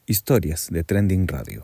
Historias de Trending Radio.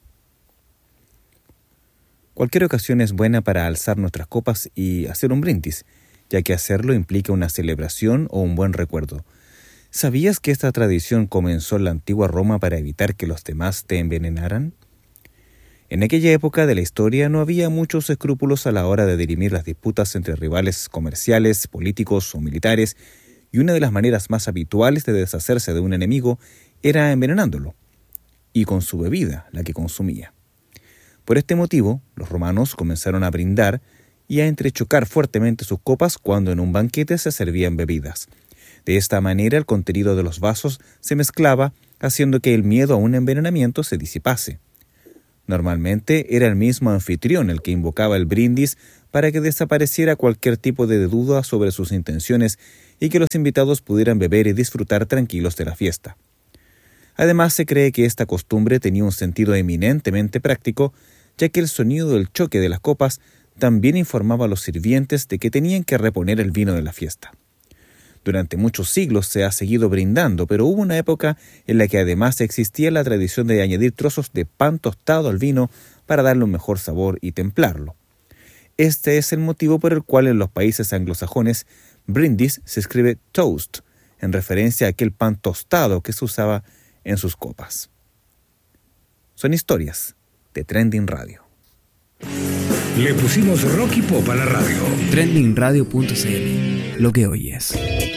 Cualquier ocasión es buena para alzar nuestras copas y hacer un brindis, ya que hacerlo implica una celebración o un buen recuerdo. ¿Sabías que esta tradición comenzó en la antigua Roma para evitar que los demás te envenenaran? En aquella época de la historia no había muchos escrúpulos a la hora de dirimir las disputas entre rivales comerciales, políticos o militares, y una de las maneras más habituales de deshacerse de un enemigo era envenenándolo, y con su bebida, la que consumía. Por este motivo, los romanos comenzaron a brindar y a entrechocar fuertemente sus copas cuando en un banquete se servían bebidas. De esta manera el contenido de los vasos se mezclaba, haciendo que el miedo a un envenenamiento se disipase. Normalmente era el mismo anfitrión el que invocaba el brindis para que desapareciera cualquier tipo de duda sobre sus intenciones y que los invitados pudieran beber y disfrutar tranquilos de la fiesta. Además, se cree que esta costumbre tenía un sentido eminentemente práctico, ya que el sonido del choque de las copas también informaba a los sirvientes de que tenían que reponer el vino de la fiesta. Durante muchos siglos se ha seguido brindando, pero hubo una época en la que además existía la tradición de añadir trozos de pan tostado al vino para darle un mejor sabor y templarlo. Este es el motivo por el cual en los países anglosajones brindis se escribe toast, en referencia a aquel pan tostado que se usaba en sus copas. Son historias de Trending Radio. Le pusimos rock y pop a la radio. Trendingradio.cl. Lo que oyes.